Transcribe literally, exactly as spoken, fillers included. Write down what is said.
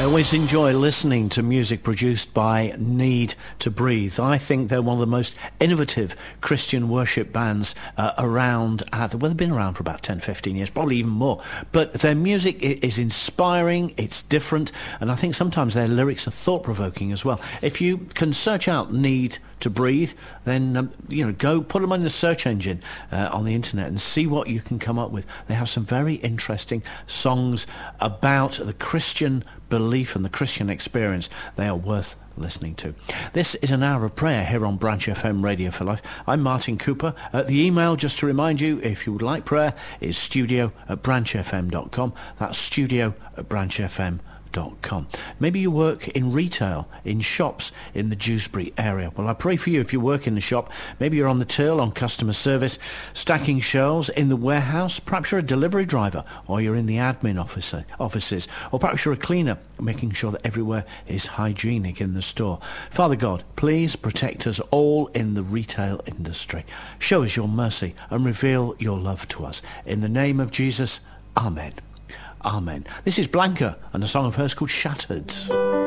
I always enjoy listening to music produced by Need to Breathe. I think they're one of the most innovative Christian worship bands uh, around. Uh, well, they've been around for about ten, fifteen years, probably even more. But their music is inspiring, it's different, and I think sometimes their lyrics are thought-provoking as well. If you can search out Need to Breathe, then um, you know, go put them on the search engine uh, on the internet and see what you can come up with. They have some very interesting songs about the Christian belief and the Christian experience. They are worth listening to. This is an hour of prayer here on Branch F M Radio for Life. I'm Martin Cooper. Uh, the email, just to remind you, if you would like prayer, is studio at branch f m dot com. That's studio at branch f m dot com. Maybe you work in retail, in shops in the Dewsbury area. Well, I pray for you if you work in the shop. Maybe you're on the till, on customer service, stacking shelves in the warehouse. Perhaps you're a delivery driver, or you're in the admin office, offices, or perhaps you're a cleaner, making sure that everywhere is hygienic in the store. Father God, please protect us all in the retail industry. Show us your mercy and reveal your love to us. In the name of Jesus, Amen. Amen. This is Blanca and a song of hers called Shattered.